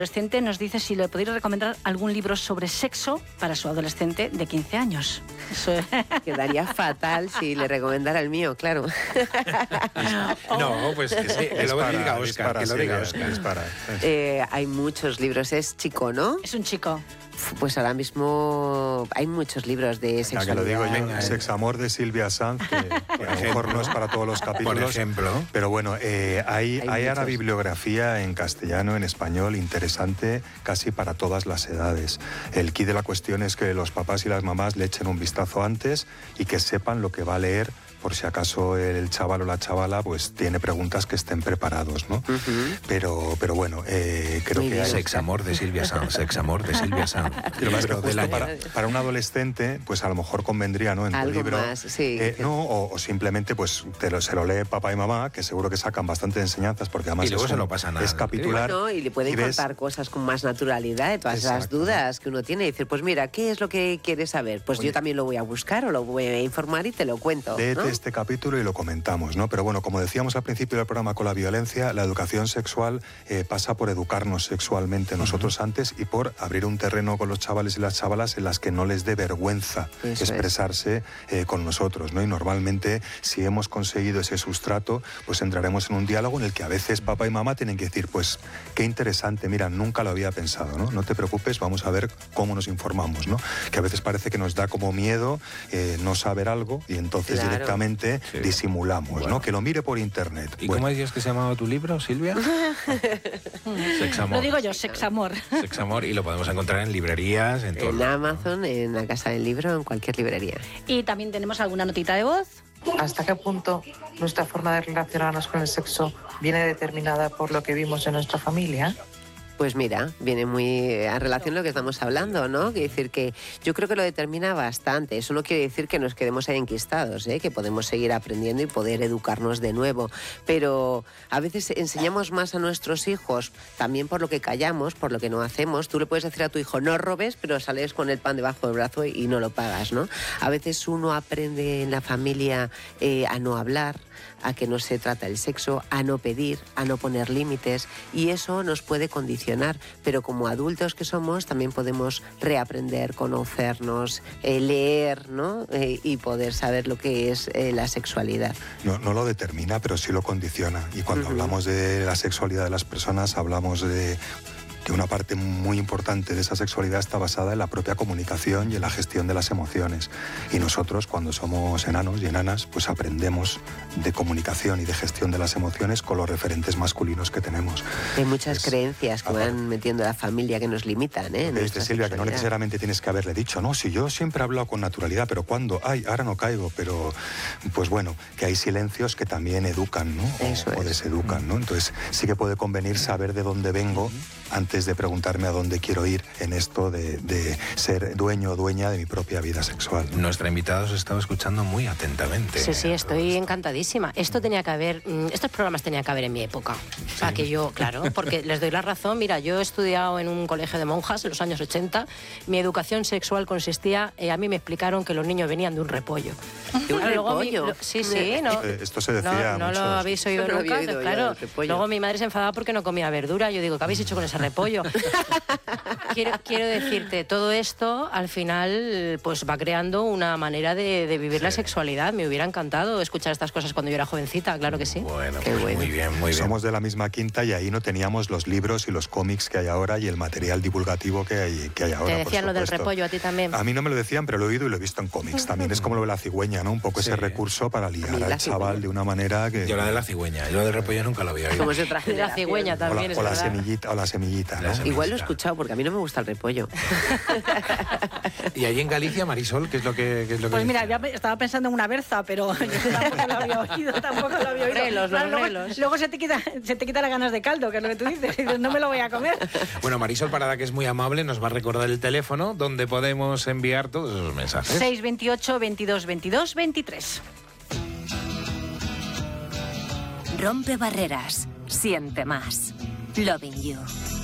Adolescente nos dice si le podéis recomendar algún libro sobre sexo para su adolescente de 15 años. Eso es. Quedaría fatal si le recomendara el mío, claro. No, pues que lo diga Óscar, que lo diga Óscar. Hay muchos libros, es chico, ¿no? Es un chico. Pues ahora mismo hay muchos libros de sexualidad. Que lo digo yo, Sexamor de Silvia Sanz, que a lo mejor no es para todos los capítulos. Por ejemplo. Pero bueno, hay ahora bibliografía en castellano, en español, interesante casi para todas las edades. El quid de la cuestión es que los papás y las mamás le echen un vistazo antes y que sepan lo que va a leer, por si acaso el chaval o la chavala pues tiene preguntas, que estén preparados, ¿no? Pero bueno, creo que hay... Sexamor de Silvia Sanz, Sexamor de Silvia Sanz. Pero más que justo para un adolescente, pues a lo mejor convendría, ¿no? En tu libro. Más, sí. No, o simplemente pues se lo lee papá y mamá, que seguro que sacan bastante enseñanzas, porque además y luego se lo pasan a... es capitular. Bueno, y le pueden contar cosas con más naturalidad de todas las dudas que uno tiene. Y decir, pues mira, ¿qué es lo que quieres saber? Pues yo también lo voy a buscar o lo voy a informar y te lo cuento, ¿no? Este capítulo y lo comentamos, ¿no? Pero bueno, como decíamos al principio del programa con la violencia, la educación sexual pasa por educarnos sexualmente nosotros antes y por abrir un terreno con los chavales y las chavalas en las que no les dé vergüenza expresarse con nosotros, ¿no? Y normalmente, si hemos conseguido ese sustrato, pues entraremos en un diálogo en el que a veces papá y mamá tienen que decir, pues qué interesante, mira, nunca lo había pensado, ¿no? No te preocupes, vamos a ver cómo nos informamos, ¿no? Que a veces parece que nos da como miedo no saber algo y entonces directamente disimulamos, ¿no? Que lo mire por internet. ¿Y cómo decías que se llamaba tu libro, Silvia? Sexamor. Lo digo yo, Sexamor. Sexamor, y lo podemos encontrar en librerías, en todo. En Amazon, en la Casa del Libro, en cualquier librería. Y también tenemos alguna notita de voz. ¿Hasta qué punto nuestra forma de relacionarnos con el sexo viene determinada por lo que vimos en nuestra familia? Pues mira, viene muy a relación lo que estamos hablando, ¿no? Quiere decir que yo creo que lo determina bastante. Eso no quiere decir que nos quedemos ahí enquistados, ¿eh? Que podemos seguir aprendiendo y poder educarnos de nuevo. Pero a veces enseñamos más a nuestros hijos también por lo que callamos, por lo que no hacemos. Tú le puedes decir a tu hijo, no robes, pero sales con el pan debajo del brazo y no lo pagas, ¿no? A veces uno aprende en la familia a no hablar, a que no se trata el sexo, a no pedir, a no poner límites, y eso nos puede condicionar, pero como adultos que somos también podemos reaprender, conocernos, leer, ¿no? Y poder saber lo que es la sexualidad. No lo determina, pero sí lo condiciona, y cuando hablamos de la sexualidad de las personas hablamos de que una parte muy importante de esa sexualidad está basada en la propia comunicación y en la gestión de las emociones. Y nosotros, cuando somos enanos y enanas, pues aprendemos de comunicación y de gestión de las emociones con los referentes masculinos que tenemos. Hay muchas creencias que van metiendo a la familia que nos limitan, ¿eh? Dice Silvia, que no necesariamente tienes que haberle dicho, no, si yo siempre he hablado con naturalidad, pero ¿cuándo? Ay, ahora no caigo, pero pues bueno, que hay silencios que también educan, ¿no? O deseducan, ¿no? Entonces sí que puede convenir saber de dónde vengo antes de preguntarme a dónde quiero ir en esto de ser dueño o dueña de mi propia vida sexual. Nuestra invitada os estaba escuchando muy atentamente. Sí, estoy encantadísima. Estos programas tenían que haber en mi época. ¿Sí? Para que yo, claro, porque les doy la razón. Mira, yo he estudiado en un colegio de monjas en los años 80. Mi educación sexual consistía, a mí me explicaron que los niños venían de un repollo. ¿De un repollo? Sí, no. Esto se decía no lo habéis oído nunca. Claro. Luego mi madre se enfadaba porque no comía verdura. Yo digo, ¿qué habéis hecho con ese repollo? Quiero decirte, todo esto al final pues va creando una manera de vivir la sexualidad. Me hubiera encantado escuchar estas cosas cuando yo era jovencita, claro que sí. Bueno, pues muy bien, muy bien. Somos de la misma quinta y ahí no teníamos los libros y los cómics que hay ahora y el material divulgativo que hay ahora. ¿Te decían lo del repollo a ti también? A mí no me lo decían, pero lo he oído y lo he visto en cómics. También es como lo de la cigüeña, ¿no? Un poco ese recurso para ligar al chaval de una manera que... Yo la de la cigüeña, yo lo del repollo nunca lo había oído. Como la cigüeña también, o la semillita, ¿no? Igual lo he escuchado porque a mí no me gusta el repollo. Y allí en Galicia, Marisol, ¿qué es lo que pues mira, estaba pensando en una berza, pero yo tampoco lo había oído. Luego se te quita las ganas de caldo, que es lo que tú dices, y dices, no me lo voy a comer. Bueno, Marisol Parada, que es muy amable, nos va a recordar el teléfono donde podemos enviar todos esos mensajes. 628 22 22 23. Rompe barreras, siente más. Loving You.